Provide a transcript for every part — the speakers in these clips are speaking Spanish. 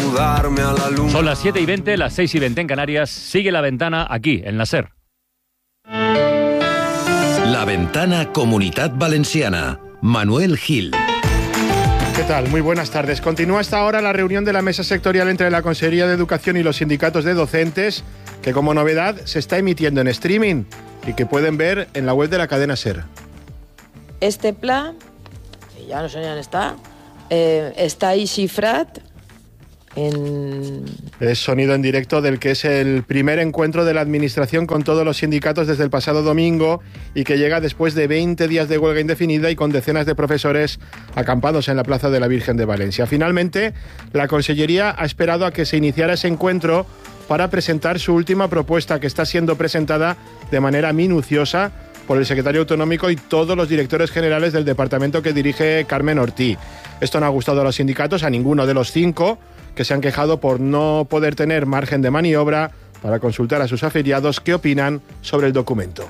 ayudarme a la luna. Son las 7:20, las 6:20 en Canarias. Sigue La Ventana aquí, en la SER. La Ventana Comunitat Valenciana. Manuel Gil. ¿Qué tal? Muy buenas tardes. Continúa hasta ahora la reunión de la mesa sectorial entre la Consellería de Educación y los sindicatos de docentes, que como novedad se está emitiendo en streaming y que pueden ver en la web de la cadena SER. Este pla, que ja no sé on està ahí xifrat en... Es sonido en directo del que es el primer encuentro de la Administración con todos los sindicatos desde el pasado domingo y que llega después de 20 días de huelga indefinida y con decenas de profesores acampados en la Plaza de la Virgen de Valencia. Finalmente, la Consellería ha esperado a que se iniciara ese encuentro para presentar su última propuesta, que está siendo presentada de manera minuciosa por el secretario autonómico y todos los directores generales del departamento que dirige Carmen Ortí. Esto no ha gustado a los sindicatos, a ninguno de los 5, que se han quejado por no poder tener margen de maniobra para consultar a sus afiliados qué opinan sobre el documento.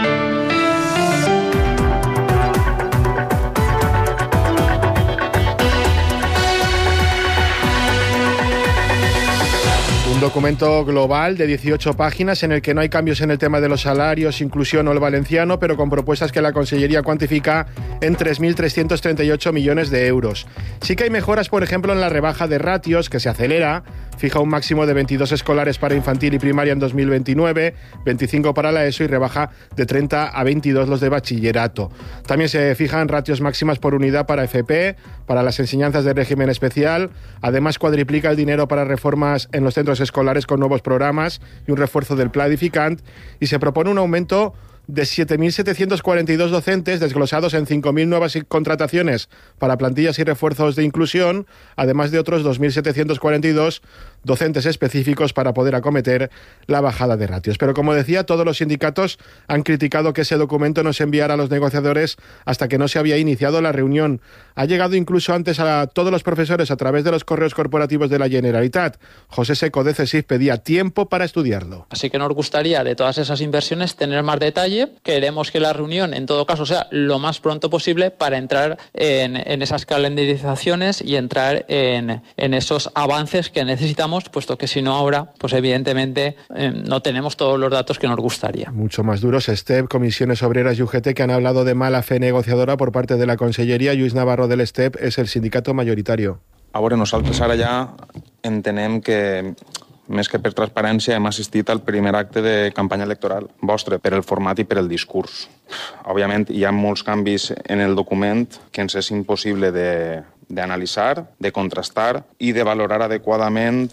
Un documento global de 18 páginas en el que no hay cambios en el tema de los salarios, inclusión o el valenciano, pero con propuestas que la Consellería cuantifica en 3.338 millones de euros. Sí que hay mejoras, por ejemplo, en la rebaja de ratios, que se acelera, fija un máximo de 22 escolares para infantil y primaria en 2029, 25 para la ESO y rebaja de 30 a 22 los de bachillerato. También se fijan ratios máximas por unidad para FP, para las enseñanzas de régimen especial. Además, cuadriplica el dinero para reformas en los centros escolares con nuevos programas y un refuerzo del Pla Edificant, y se propone un aumento de 7.742 docentes desglosados en 5.000 nuevas contrataciones para plantillas y refuerzos de inclusión, además de otros 2.742 docentes específicos para poder acometer la bajada de ratios. Pero como decía, todos los sindicatos han criticado que ese documento no se enviara a los negociadores hasta que no se había iniciado la reunión. Ha llegado incluso antes a todos los profesores a través de los correos corporativos de la Generalitat. José Seco de CESIF pedía tiempo para estudiarlo. Así que nos gustaría de todas esas inversiones tener más detalle. Queremos que la reunión, en todo caso, sea lo más pronto posible para entrar en esas calendarizaciones y entrar en esos avances que necesitamos, puesto que si no ahora, pues evidentemente no tenemos todos los datos que nos gustaría. Mucho más duros STEP, Comisiones Obreras y UGT, que han hablado de mala fe negociadora por parte de la Conselleria. Lluís Navarro del STEP és el sindicato mayoritario. A veure, nosaltres ara ja entenem que més que per transparència hem assistit al primer acte de campanya electoral vostre, per el format i per el discurs. Òbviament hi ha molts canvis en el document que ens és impossible d'analitzar, de contrastar i de valorar adequadament.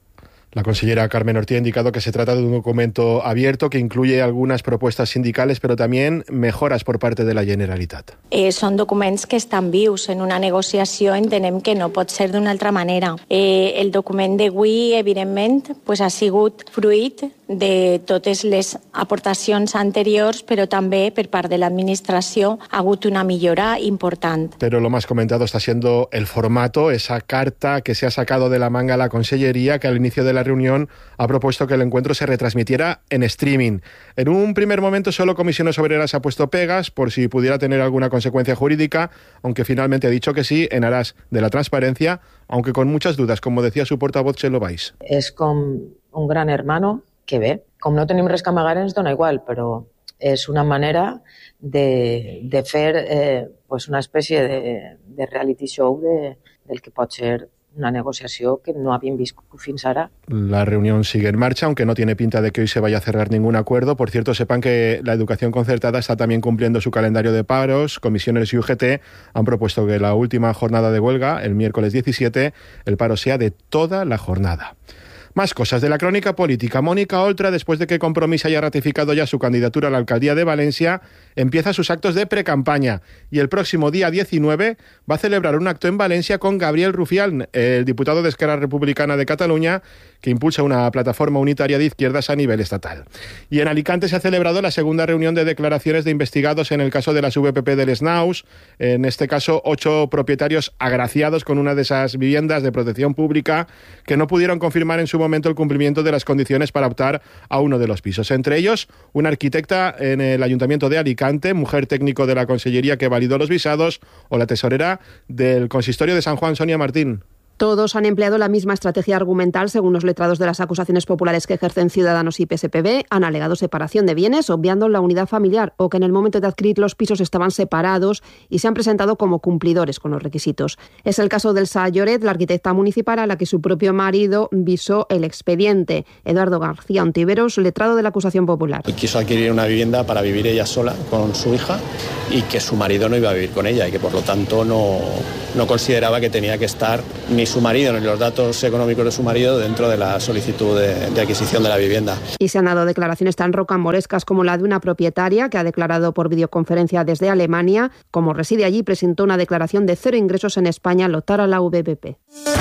La consellera Carmen Ortí ha indicado que se trata de un documento abierto que incluye algunas propuestas sindicales, pero también mejoras por parte de la Generalitat. Són documents que estan vius. En una negociació entenem que no pot ser d'una altra manera. El document d'avui, evidentment, ha sigut fruit de totes les aportacions anteriors, però també per part de l'administració ha hagut una millora important. Pero lo más comentado está siendo el formato, esa carta que se ha sacado de la manga la Consellería, que al inicio de la reunión ha propuesto que el encuentro se retransmitiera en streaming. En un primer momento solo Comisiones Obreras ha puesto pegas por si pudiera tener alguna consecuencia jurídica, aunque finalmente ha dicho que sí, en aras de la transparencia, aunque con muchas dudas, como decía su portavoz Txelo Valls. És com un gran hermano que bé, com no tenim res que amagar ens dona igual, però és una manera de fer una espècie de reality show del que pot ser una negociación que no habían visto fins ara. La reunión sigue en marcha, aunque no tiene pinta de que hoy se vaya a cerrar ningún acuerdo. Por cierto, sepan que la educación concertada está también cumpliendo su calendario de paros. Comisiones y UGT han propuesto que la última jornada de huelga, el miércoles 17, el paro sea de toda la jornada. Más cosas de la crónica política. Mónica Oltra, después de que Compromís haya ratificado ya su candidatura a la alcaldía de Valencia, empieza sus actos de precampaña y el próximo día 19 va a celebrar un acto en Valencia con Gabriel Rufián, el diputado de Esquerra Republicana de Cataluña, que impulsa una plataforma unitaria de izquierdas a nivel estatal. Y en Alicante se ha celebrado la segunda reunión de declaraciones de investigados en el caso de las VPP del Snaus. En este caso, 8 propietarios agraciados con una de esas viviendas de protección pública que no pudieron confirmar en su momento el cumplimiento de las condiciones para optar a uno de los pisos. Entre ellos, una arquitecta en el Ayuntamiento de Alicante, mujer técnico de la Consellería que validó los visados, o la tesorera del Consistorio de San Juan, Sonia Martín. Todos han empleado la misma estrategia argumental según los letrados de las acusaciones populares que ejercen Ciudadanos y PSPB. Han alegado separación de bienes, obviando la unidad familiar, o que en el momento de adquirir los pisos estaban separados y se han presentado como cumplidores con los requisitos. Es el caso del Elsa Lloret, la arquitecta municipal a la que su propio marido visó el expediente. Eduardo García Ontiveros, letrado de la acusación popular. Quiso adquirir una vivienda para vivir ella sola con su hija y que su marido no iba a vivir con ella y que por lo tanto no consideraba que tenía que estar ni su marido ni los datos económicos de su marido dentro de la solicitud de adquisición de la vivienda. Y se han dado declaraciones tan rocambolescas como la de una propietaria que ha declarado por videoconferencia desde Alemania. Como reside allí, presentó una declaración de 0 ingresos en España al optar a la VPP.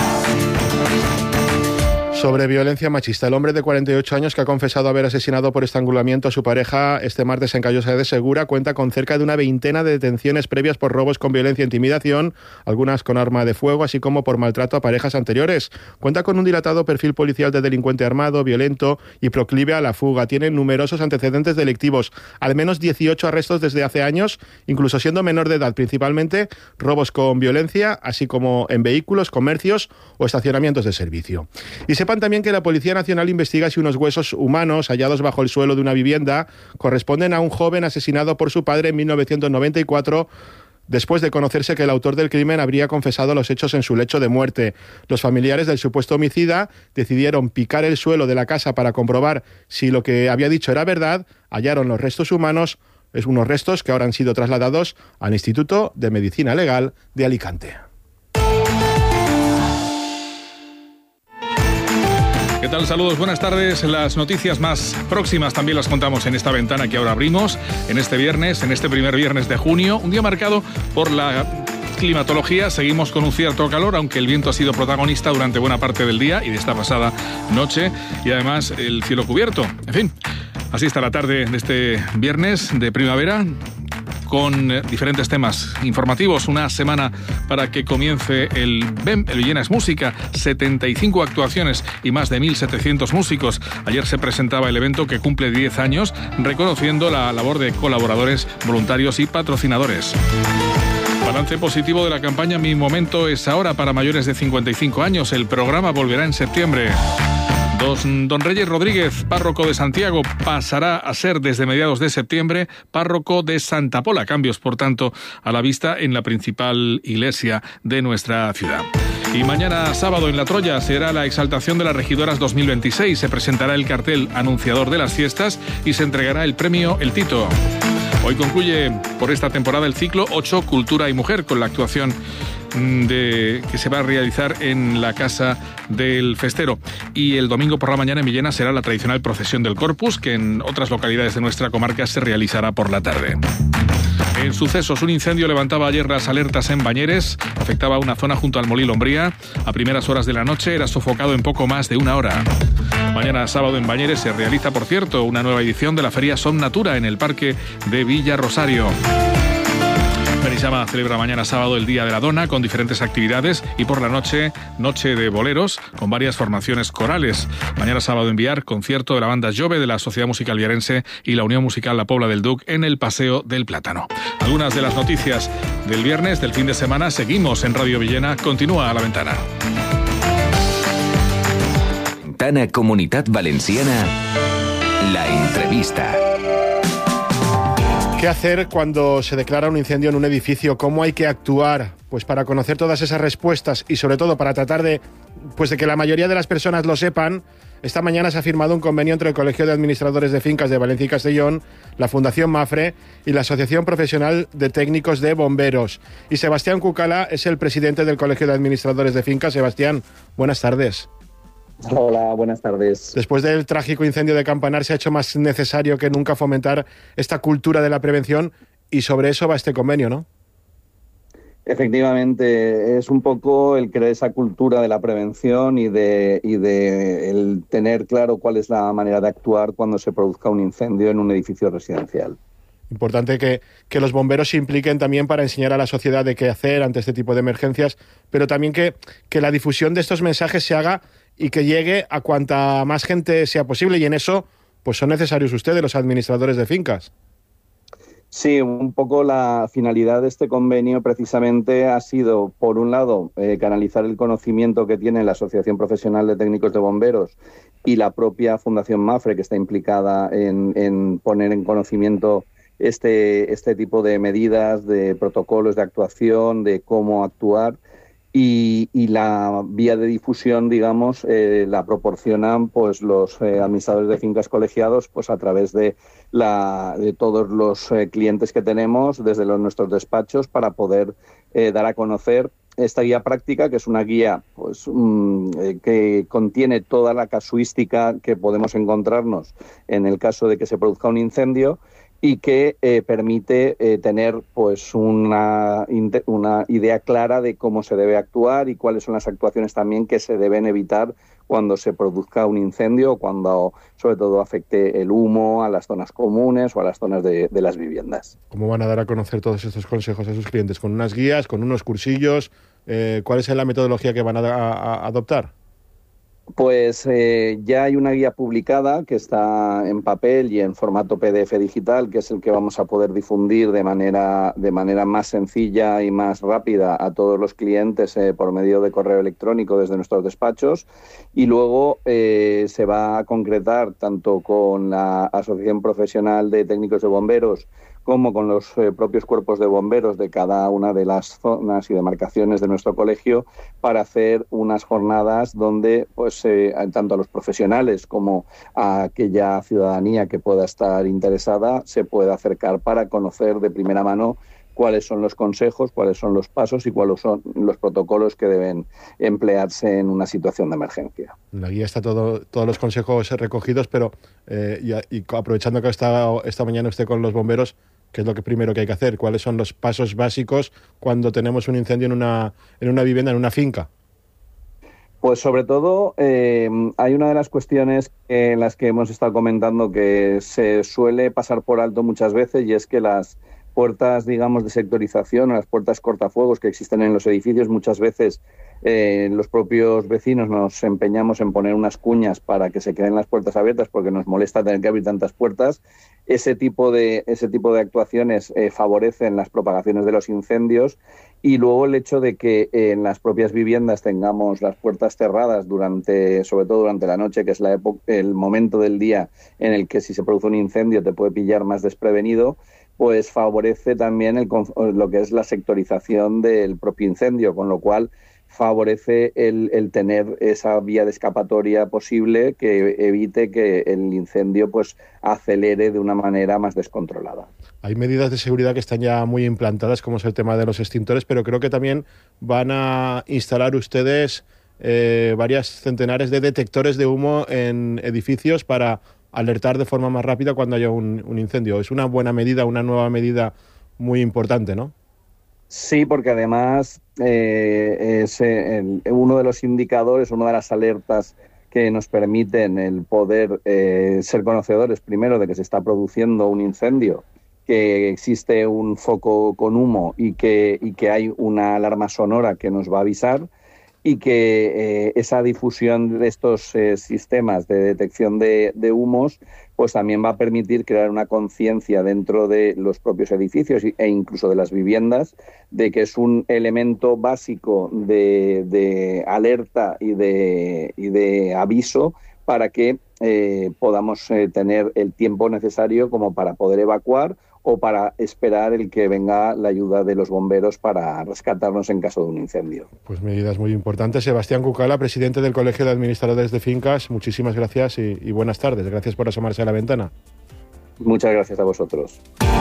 Sobre violencia machista, el hombre de 48 años que ha confesado haber asesinado por estrangulamiento a su pareja este martes en Callosa de Segura cuenta con cerca de una veintena de detenciones previas por robos con violencia e intimidación, algunas con arma de fuego, así como por maltrato a parejas anteriores. Cuenta con un dilatado perfil policial de delincuente armado, violento y proclive a la fuga. Tiene numerosos antecedentes delictivos, al menos 18 arrestos desde hace años, incluso siendo menor de edad, principalmente robos con violencia, así como en vehículos, comercios o estacionamientos de servicio. Y sepan también que la Policía Nacional investiga si unos huesos humanos hallados bajo el suelo de una vivienda corresponden a un joven asesinado por su padre en 1994, después de conocerse que el autor del crimen habría confesado los hechos en su lecho de muerte. Los familiares del supuesto homicida decidieron picar el suelo de la casa para comprobar si lo que había dicho era verdad. Hallaron los restos humanos, unos restos que ahora han sido trasladados al Instituto de Medicina Legal de Alicante. ¿Qué tal? Saludos, buenas tardes. Las noticias más próximas también las contamos en esta ventana que ahora abrimos, en este viernes, en este primer viernes de junio, un día marcado por la climatología. Seguimos con un cierto calor, aunque el viento ha sido protagonista durante buena parte del día y de esta pasada noche, y además el cielo cubierto. En fin, así está la tarde de este viernes de primavera, con diferentes temas informativos. Una semana para que comience el BEM, el Villena es Música, 75 actuaciones y más de 1.700 músicos. Ayer se presentaba el evento que cumple 10 años, reconociendo la labor de colaboradores, voluntarios y patrocinadores. Balance positivo de la campaña Mi Momento es Ahora para mayores de 55 años. El programa volverá en septiembre. Don Reyes Rodríguez, párroco de Santiago, pasará a ser desde mediados de septiembre párroco de Santa Pola. Cambios, por tanto, a la vista en la principal iglesia de nuestra ciudad. Y mañana sábado en La Troya será la exaltación de las regidoras 2026. Se presentará el cartel anunciador de las fiestas y se entregará el premio El Tito. Hoy concluye por esta temporada el ciclo 8 Cultura y Mujer con la actuación que se va a realizar en la Casa del Festero. Y el domingo por la mañana en Villena será la tradicional procesión del Corpus, que en otras localidades de nuestra comarca se realizará por la tarde. En sucesos, un incendio levantaba ayer las alertas en Bañeres, afectaba una zona junto al Molí Lombría. A primeras horas de la noche era sofocado en poco más de una hora. Mañana sábado en Bañeres se realiza, por cierto, una nueva edición de la Feria Som Natura en el Parque de Villa Rosario. Benisama celebra mañana sábado el Día de la Dona con diferentes actividades y por la noche, noche de boleros con varias formaciones corales. Mañana sábado en Viar, concierto de la banda Jove de la Sociedad Musical Viarense y la Unión Musical La Pobla del Duc en el Paseo del Plátano. Algunas de las noticias del viernes, del fin de semana, seguimos en Radio Villena. Continúa a la ventana. Ventana Comunitat Valenciana, la entrevista. ¿Qué hacer cuando se declara un incendio en un edificio? ¿Cómo hay que actuar? Pues para conocer todas esas respuestas y sobre todo para tratar de que la mayoría de las personas lo sepan, esta mañana se ha firmado un convenio entre el Colegio de Administradores de Fincas de Valencia y Castellón, la Fundación Mafre y la Asociación Profesional de Técnicos de Bomberos. Y Sebastián Cucala es el presidente del Colegio de Administradores de Fincas. Sebastián, buenas tardes. Hola, buenas tardes. Después del trágico incendio de Campanar se ha hecho más necesario que nunca fomentar esta cultura de la prevención y sobre eso va este convenio, ¿no? Efectivamente, es un poco el crear esa cultura de la prevención y de el tener claro cuál es la manera de actuar cuando se produzca un incendio en un edificio residencial. Importante que los bomberos se impliquen también para enseñar a la sociedad de qué hacer ante este tipo de emergencias, pero también que la difusión de estos mensajes se haga y que llegue a cuanta más gente sea posible, y en eso pues son necesarios ustedes, los administradores de fincas. Sí, un poco la finalidad de este convenio precisamente ha sido, por un lado, canalizar el conocimiento que tiene la Asociación Profesional de Técnicos de Bomberos y la propia Fundación Mapfre, que está implicada en poner en conocimiento este tipo de medidas, de protocolos de actuación, de cómo actuar. Y la vía de difusión, digamos, la proporcionan pues los administradores de fincas colegiados pues a través de todos los clientes que tenemos desde nuestros despachos para poder dar a conocer esta guía práctica, que es una guía pues que contiene toda la casuística que podemos encontrarnos en el caso de que se produzca un incendio, y que permite tener pues una idea clara de cómo se debe actuar y cuáles son las actuaciones también que se deben evitar cuando se produzca un incendio o cuando sobre todo afecte el humo a las zonas comunes o a las zonas de las viviendas. ¿Cómo van a dar a conocer todos estos consejos a sus clientes? ¿Con unas guías, con unos cursillos? ¿Cuál es la metodología que van a adoptar? Pues ya hay una guía publicada que está en papel y en formato PDF digital, que es el que vamos a poder difundir de manera más sencilla y más rápida a todos los clientes por medio de correo electrónico desde nuestros despachos. Y luego se va a concretar tanto con la Asociación Profesional de Técnicos de Bomberos como con los propios cuerpos de bomberos de cada una de las zonas y demarcaciones de nuestro colegio para hacer unas jornadas donde pues tanto a los profesionales como a aquella ciudadanía que pueda estar interesada se pueda acercar para conocer de primera mano cuáles son los consejos, cuáles son los pasos y cuáles son los protocolos que deben emplearse en una situación de emergencia. En la guía está todos los consejos recogidos, pero y aprovechando que esta mañana usted con los bomberos, ¿qué es lo primero que hay que hacer? ¿Cuáles son los pasos básicos cuando tenemos un incendio en una vivienda, en una finca? Pues sobre todo hay una de las cuestiones en las que hemos estado comentando que se suele pasar por alto muchas veces, y es que las puertas, digamos, de sectorización o las puertas cortafuegos que existen en los edificios, muchas veces los propios vecinos nos empeñamos en poner unas cuñas para que se queden las puertas abiertas porque nos molesta tener que abrir tantas puertas. Ese tipo de actuaciones favorecen las propagaciones de los incendios, y luego el hecho de que en las propias viviendas tengamos las puertas cerradas sobre todo durante la noche, que es el momento del día en el que si se produce un incendio te puede pillar más desprevenido, pues favorece también lo que es la sectorización del propio incendio, con lo cual favorece el tener esa vía de escapatoria posible que evite que el incendio pues acelere de una manera más descontrolada. Hay medidas de seguridad que están ya muy implantadas, como es el tema de los extintores, pero creo que también van a instalar ustedes varias centenares de detectores de humo en edificios para alertar de forma más rápida cuando haya un incendio. Es una buena medida, una nueva medida muy importante, ¿no? Sí, porque además es uno de los indicadores, una de las alertas que nos permiten el poder ser conocedores primero de que se está produciendo un incendio, que existe un foco con humo y que hay una alarma sonora que nos va a avisar, y que esa difusión de estos sistemas de detección de humos pues también va a permitir crear una conciencia dentro de los propios edificios e incluso de las viviendas de que es un elemento básico de alerta y de aviso para que podamos tener el tiempo necesario como para poder evacuar o para esperar el que venga la ayuda de los bomberos para rescatarnos en caso de un incendio. Pues medidas muy importantes. Sebastián Cucala, presidente del Colegio de Administradores de Fincas, muchísimas gracias y buenas tardes. Gracias por asomarse a la ventana. Muchas gracias a vosotros.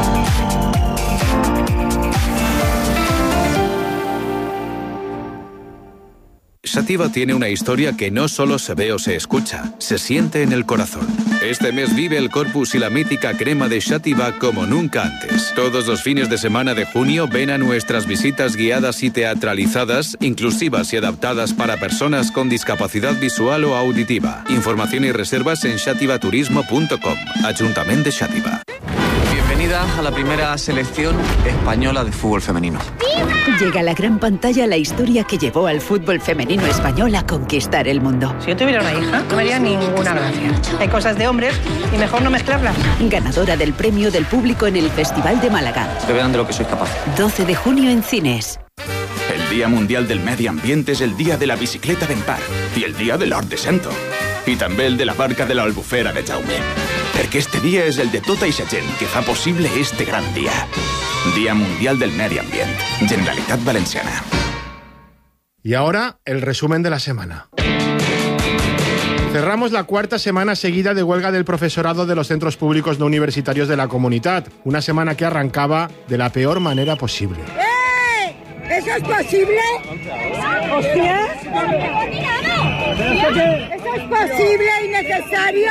Sativa tiene una historia que no solo se ve o se escucha, se siente en el corazón. Este mes vive el Corpus y la mítica crema de Sativa como nunca antes. Todos los fines de semana de junio ven a nuestras visitas guiadas y teatralizadas, inclusivas y adaptadas para personas con discapacidad visual o auditiva. Información y reservas en sativaturismo.com. Ayuntamiento de Sativa. Bienvenida bienvenida a la primera selección española de fútbol femenino. Llega a la gran pantalla la historia que llevó al fútbol femenino español a conquistar el mundo. Si yo tuviera una hija, no me haría ninguna gracia. Hay cosas de hombres y mejor no mezclarlas. Ganadora del premio del público en el Festival de Málaga. Que vean de lo que soy capaz. 12 de junio en cines. El Día Mundial del Medi Ambient és el dia de la bicicleta d'en Parc i el dia de l'Hort de Sento. I també el de la barca de l'Albufera de Jaume. Perquè este dia és el de tota eixa gent que fa possible este gran dia. Día Mundial del Medi Ambient. Generalitat Valenciana. Y ahora, el resumen de la semana. Cerramos la cuarta semana seguida de huelga del profesorado de los centros públicos no universitarios de la Comunitat. Una semana que arrancaba de la peor manera posible. ¿Eso es posible? ¿Hostias? ¿Eso es posible y necesario?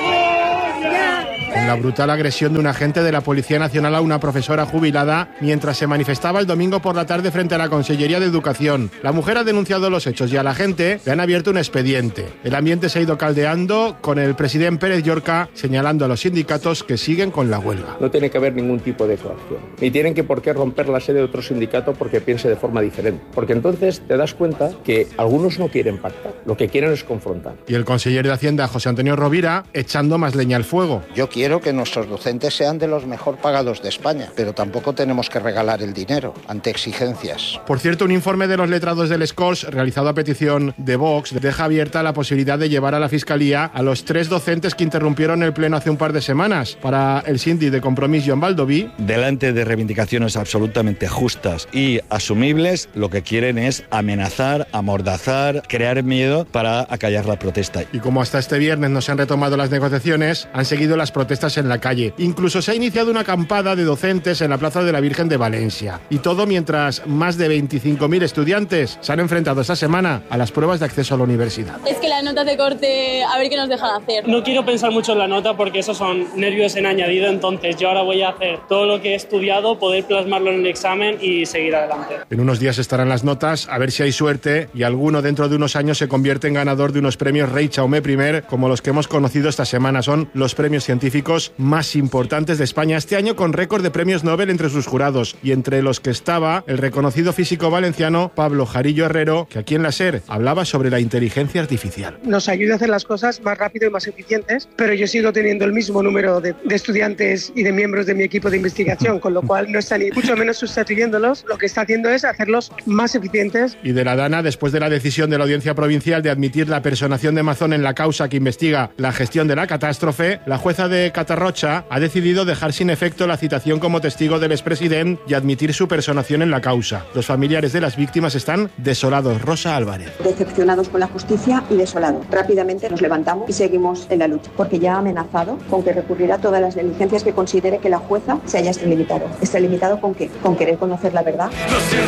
Ya. Con la brutal agresión de un agente de la Policía Nacional a una profesora jubilada mientras se manifestaba el domingo por la tarde frente a la Consellería de Educación. La mujer ha denunciado los hechos y a la agente le han abierto un expediente. El ambiente se ha ido caldeando con el presidente Pérez Llorca señalando a los sindicatos que siguen con la huelga. No tiene que haber ningún tipo de coacción. Ni tienen que por qué romper la sede de otro sindicato porque piense de forma diferente. Porque entonces te das cuenta que algunos no quieren pactar. Lo que quieren es confrontar. Y el consejero de Hacienda, José Antonio Rovira, echando más leña al fuego. Yo quiero que nuestros docentes sean de los mejor pagados de España, pero tampoco tenemos que regalar el dinero ante exigencias. Por cierto, un informe de los letrados del SCORS, realizado a petición de Vox, deja abierta la posibilidad de llevar a la Fiscalía a los 3 docentes que interrumpieron el pleno hace un par de semanas. Para el síndic de Compromís, Joan Baldoví, delante de reivindicaciones absolutamente justas y asumibles, lo que quieren es amenazar, amordazar, crear miedo para acallar la protesta. Y como hasta este viernes no se han retomado las negociaciones, han seguido las protestas en la calle. Incluso se ha iniciado una acampada de docentes en la Plaza de la Virgen de Valencia. Y todo mientras más de 25.000 estudiantes se han enfrentado esta semana a las pruebas de acceso a la universidad. Es que la nota de corte, a ver qué nos dejan hacer. No quiero pensar mucho en la nota porque esos son nervios en añadido, entonces yo ahora voy a hacer todo lo que he estudiado, poder plasmarlo en el examen y seguir adelante. En unos días estarán las notas, a ver si hay suerte y alguno dentro de unos años se convierte en ganador de unos premios Rey Jaume I, como los que hemos conocido esta semana. Son los premios científicos más importantes de España este año, con récord de premios Nobel entre sus jurados, y entre los que estaba el reconocido físico valenciano Pablo Jarillo Herrero, que aquí en la SER hablaba sobre la inteligencia artificial. Nos ayuda a hacer las cosas más rápido y más eficientes, pero yo sigo teniendo el mismo número de estudiantes y de miembros de mi equipo de investigación, con lo cual no está ni mucho menos sustituyéndolos, lo que está haciendo es hacerlos más eficientes. Y de la Dana, después de la decisión de la Audiencia Provincial de admitir la personación de Mazón en la causa que investiga la gestión de la catástrofe, la jueza de Catarrocha ha decidido dejar sin efecto la citación como testigo del expresidente y admitir su personación en la causa. Los familiares de las víctimas están desolados. Rosa Álvarez. Decepcionados con la justicia y desolados. Rápidamente nos levantamos y seguimos en la lucha, porque ya ha amenazado con que recurrirá a todas las diligencias que considere que la jueza se haya extralimitado. ¿Extralimitado con qué? Con querer conocer la verdad.